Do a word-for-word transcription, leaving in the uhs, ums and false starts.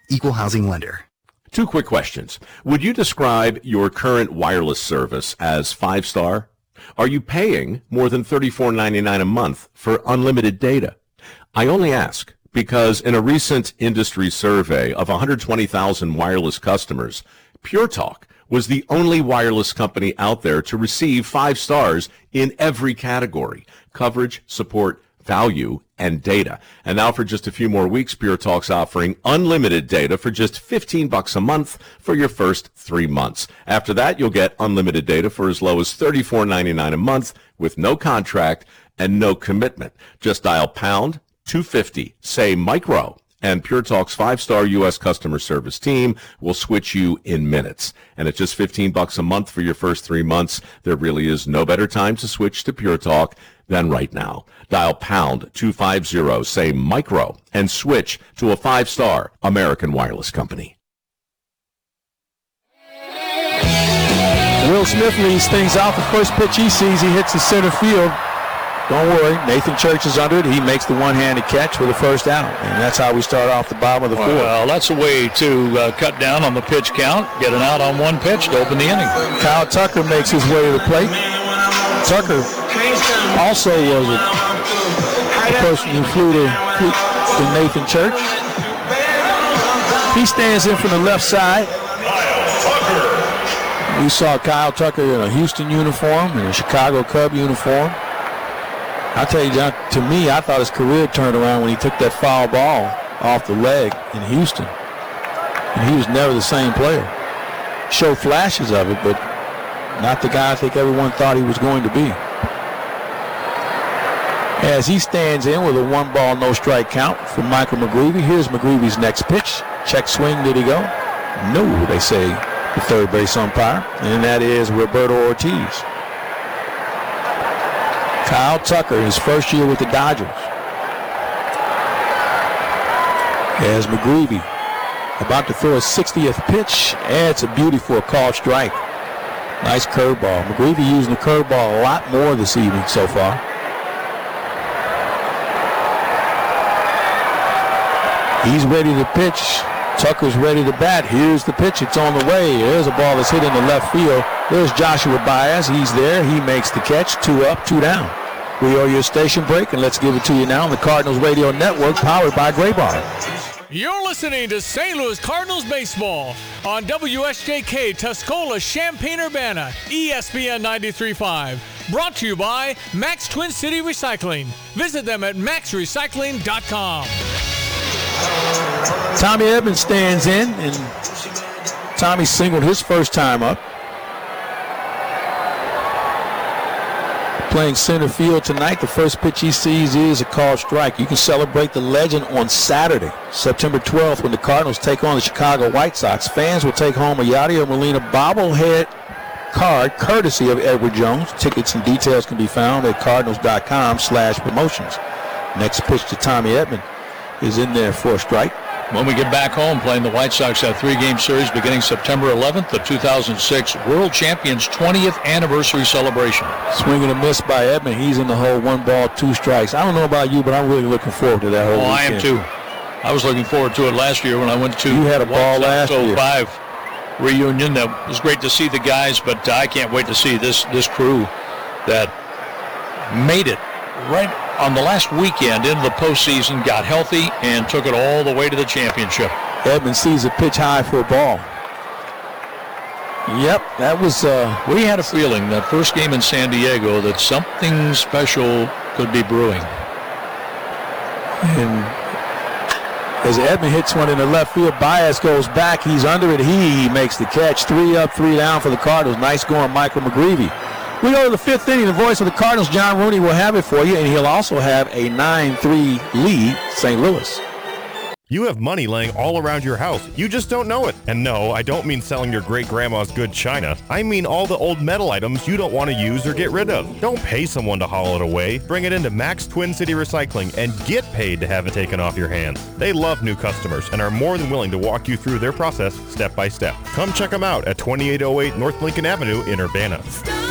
Equal housing lender. Two quick questions. Would you describe your current wireless service as five-star? Are you paying more than thirty-four ninety-nine a month for unlimited data? I only ask because in a recent industry survey of one hundred twenty thousand wireless customers, Pure Talk was the only wireless company out there to receive five stars in every category: coverage, support, value, and data. And now for just a few more weeks, Pure Talk's offering unlimited data for just fifteen bucks a month for your first three months. After that, you'll get unlimited data for as low as thirty-four ninety-nine a month with no contract and no commitment. Just dial pound two fifty, say micro, and Pure Talk's five-star U S customer service team will switch you in minutes. And at just fifteen bucks a month for your first three months, there really is no better time to switch to Pure Talk than right now. Dial pound two fifty, say micro, and switch to a five-star American wireless company. Will Smith leads things out. The first pitch he sees, he hits the center field. Don't worry, Nathan Church is under it. He makes the one-handed catch for the first out. And that's how we start off the bottom of the fourth. Well, that's a way to uh, cut down on the pitch count, get an out on one pitch to open the inning. Kyle Tucker makes his way to the plate. Tucker also was a, the person who flew to, flew to Nathan Church. He stands in from the left side. We saw Kyle Tucker in a Houston uniform and a Chicago Cub uniform. I tell you, John, to me, I thought his career turned around when he took that foul ball off the leg in Houston. And he was never the same player. Showed flashes of it, but not the guy I think everyone thought he was going to be. As he stands in with a one ball, no strike count from Michael McGreevy. Here's McGreevy's next pitch. Check swing, did he go? No, they say the third base umpire. And that is Roberto Ortiz. Kyle Tucker, his first year with the Dodgers. As McGreevy about to throw a sixtieth pitch, adds a beauty for a called strike. Nice curveball. McGreevy using the curveball a lot more this evening so far. He's ready to pitch. Tucker's ready to bat. Here's the pitch. It's on the way. There's a ball that's hit in the left field. There's Joshua Baez. He's there. He makes the catch. Two up, two down. We owe you a station break, and let's give it to you now on the Cardinals Radio Network, powered by Graybar. You're listening to Saint Louis Cardinals Baseball on W S J K Tuscola, Champaign-Urbana, E S P N ninety-three point five. Brought to you by Max Twin City Recycling. Visit them at max recycling dot com. Tommy Edman stands in, and Tommy singled his first time up. Playing center field tonight. The first pitch he sees is a called strike. You can celebrate the legend on Saturday, September twelfth, when the Cardinals take on the Chicago White Sox. Fans will take home a Yadier Molina bobblehead card courtesy of Edward Jones. Tickets and details can be found at cardinals dot com slash promotions. Next pitch to Tommy Edman is in there for a strike. When we get back home, playing the White Sox, that three-game series beginning September eleventh, the two thousand six World Champions twentieth anniversary celebration. Swing and a miss by Edman. He's in the hole, one ball, two strikes. I don't know about you, but I'm really looking forward to that whole Oh, weekend. I am too. I was looking forward to it last year when I went to you had a ball last year. oh five reunion. That was great to see the guys, but I can't wait to see this this crew that made it right on the last weekend into the postseason, got healthy, and took it all the way to the championship. Edman sees a pitch high for a ball. Yep, that was... Uh, we had a feeling that first game in San Diego that something special could be brewing. And as Edman hits one in the left field, Baez goes back. He's under it. He makes the catch. Three up, three down for the Cardinals. Nice going, Michael McGreevy. We go to the fifth inning. The voice of the Cardinals, John Rooney, will have it for you, and he'll also have a nine three lead, Saint Louis. You have money laying all around your house. You just don't know it. And no, I don't mean selling your great-grandma's good china. I mean all the old metal items you don't want to use or get rid of. Don't pay someone to haul it away. Bring it into Max Twin City Recycling and get paid to have it taken off your hands. They love new customers and are more than willing to walk you through their process step by step. Come check them out at twenty-eight oh eight North Lincoln Avenue in Urbana.